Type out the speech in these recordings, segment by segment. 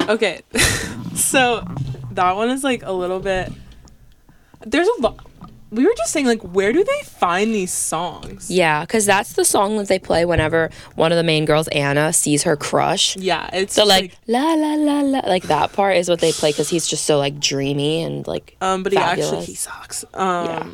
Okay. So that one is like a little bit. There's a lot. We were just saying, like, where do they find these songs? Yeah, because that's the song that they play whenever one of the main girls, Anna, sees her crush. Yeah, it's so like la la la la, like that part is what they play because he's just so like dreamy and like but fabulous. he sucks. Yeah.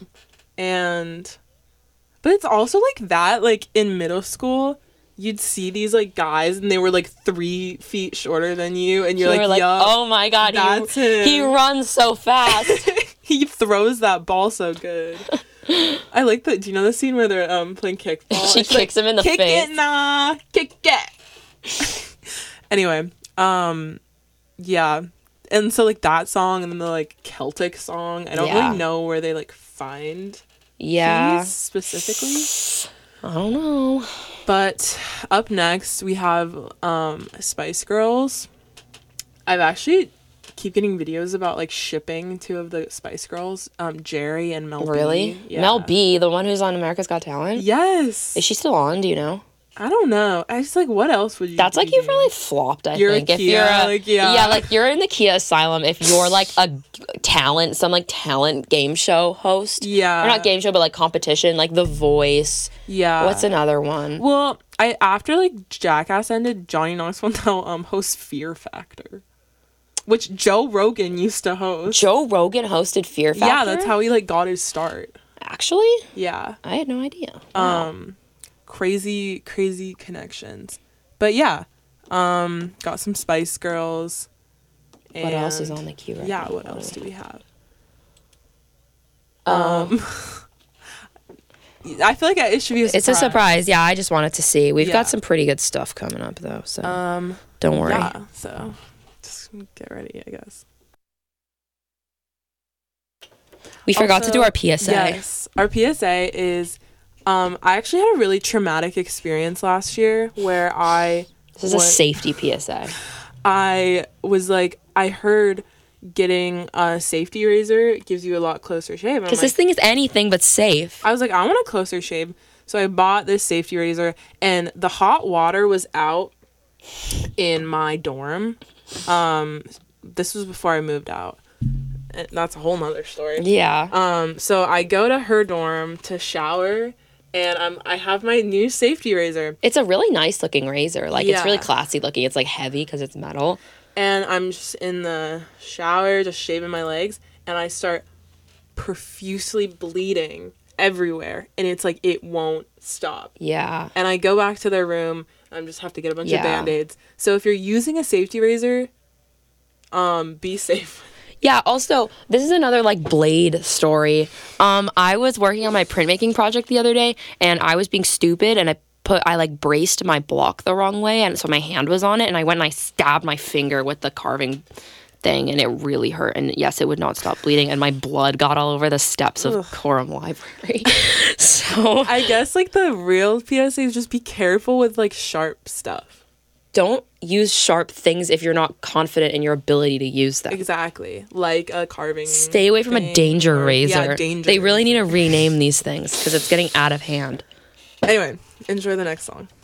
But it's also like that, like in middle school, you'd see these like guys and they were like 3 feet shorter than you, and you're like, yup, oh my god, that's him. He runs so fast. He throws that ball so good. I like the. Do you know the scene where they're playing kickball? She kicks him in the face. Kick it, nah, kick it. Anyway, yeah, and so like that song and then the like Celtic song. I don't really know where they like find. Yeah. Keys specifically. I don't know. But up next we have Spice Girls. I've actually keep getting videos about like shipping 2 of the Spice Girls, Jerry and Mel B. Really? Yeah. Mel B, the one who's on America's Got Talent? Yes. Is she still on? Do you know? I don't know. I just like, what else would you That's be like you've doing? really flopped, I You're think. a If Kia, you're like, yeah. Yeah, like you're in the Kia asylum if you're like a talent, some like talent game show host. Yeah. Or not game show, but like competition, like The Voice. Yeah. What's another one? Well, after like Jackass ended, Johnny Knoxville now hosts Fear Factor, which Joe Rogan used to host. Joe Rogan hosted Fear Factor? Yeah, that's how he like got his start. Actually? Yeah. I had no idea. Wow. Crazy connections. But yeah, got some Spice Girls. What else is on the queue right now? Yeah, what else do we have? I feel like it should be a surprise. It's a surprise. Yeah, I just wanted to see. We've Yeah. got some pretty good stuff coming up though, so don't worry. Yeah, so just get ready, I guess. We forgot to do our PSA. Yes, our PSA is I actually had a really traumatic experience last year where This is a safety PSA. I was like, I heard getting a safety razor gives you a lot closer shave. Because this thing is anything but safe. I was like, I want a closer shave. So I bought this safety razor, and the hot water was out in my dorm. This was before I moved out. And that's a whole nother story. Yeah. So I go to her dorm to shower, and I have my new safety razor. It's a really nice looking razor. Like, it's really Yeah. classy looking. It's, like, heavy because it's metal. And I'm just in the shower, just shaving my legs, and I start profusely bleeding everywhere. And it's like, it won't stop. Yeah. And I go back to their room. I just have to get a bunch of Yeah. Band-Aids. So if you're using a safety razor, be safe. Yeah, also, this is another, like, blade story. I was working on my printmaking project the other day, and I was being stupid, and I like, braced my block the wrong way, and so my hand was on it, and I went and I stabbed my finger with the carving thing, and it really hurt, and yes, it would not stop bleeding, and my blood got all over the steps of Coram Library. So I guess, like, the real PSA is just be careful with, like, sharp stuff. don't use sharp things if you're not confident in your ability to use them. Exactly. Like a carving. Stay away from a danger razor. Yeah, danger They really razor. need to rename these things because it's getting out of hand. Anyway, enjoy the next song.